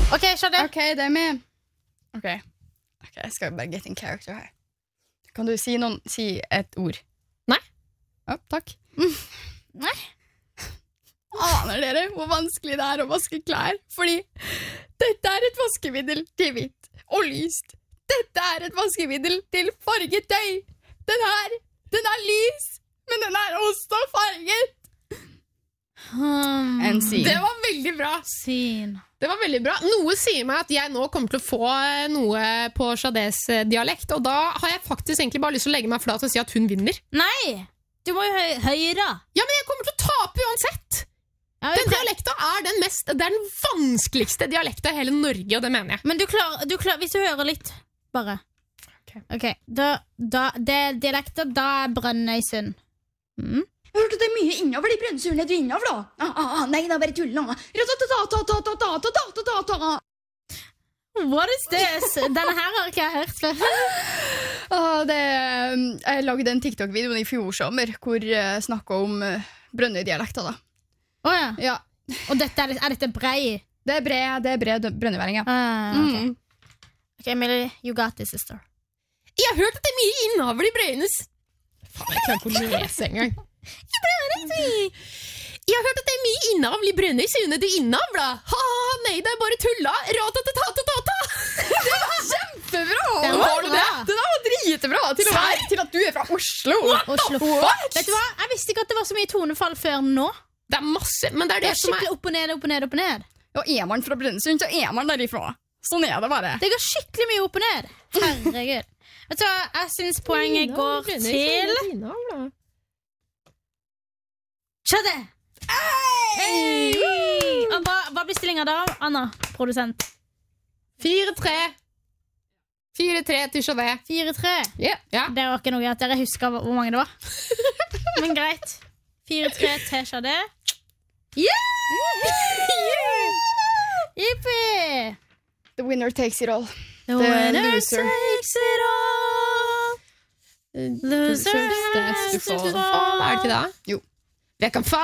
Ok, skjønner. Ok, det med. Ok, jeg skal bare get in character her. Kan du si et ord? Nei. Ja, takk. Nei. Aner dere hvor vanskelig det er å vaske klær? Fordi dette er et vaskemiddel til hvitt og lyst. Dette er et vaskemiddel til farget tøy. Den er lys, men den er også farget. En scene. Det var veldig bra. Det var veldig bra. Noe sier meg at jeg nå kommer til å få noe på Shades dialekt, og da har jeg faktisk egentlig bare lyst til å legge meg flat og si at hun vinner. Nei, du må jo høyere. Ja, men jeg kommer til å tape uansett. Ja, Den dialekta er det er den vanskeligste dialekta i hele Norge, og det mener jeg. Men du klarer, hvis du hører litt, bare. Ok, det dialekter, da er Brønnøysund. Jeg hørte det er mye innover de Brønnøysundene du innover da. Nei, det er bare tull nå. What is this? Denne her har ikke jeg hørt før. Jeg lagde en TikTok-video i fjor sommer hvor jeg snakket om Brønnøy-dialekter da. Åja. Ja. Og er dette brei? Det er bred brønnøyværing, ja. Okay. Ok, Emilie, you got this, sister. Jeg har hørt at det er mye innavl i Brøynes. Faen, jeg klarer ikke å lese engang. Jeg har hørt at det er mye innavl i Brønnøysund. Du innavla? Nei, det er bare tulla. Ratatatata. Det var kjempebra! Den var bra. Det der var dritbra til at du er fra Oslo. Vet du hva? Jeg visste ikke at det var så mye tonefall før nå. Det er masse, men det er Det det er som er... skikkelig opp og ned, opp og ned, opp og ned. Og er man fra Brønnøysund, så er man derifra. Sånn er det bare. Det går skikkelig mye opp og ned. Herregud. Vet du hva? Jeg synes poenget går til Shade! Hey! Og hva blir stillingen da, Anna, produsent? 4-3. 4-3 til Shade. 4-3. Yeah. Ja. Det var ikke noe at dere husker hvor mange det var. Men greit. 4-3 til Shade. Yippie! The winner takes it all. The winner loser takes it all. Loser Stands to fall. Er det ikke det? Jo. Vi kan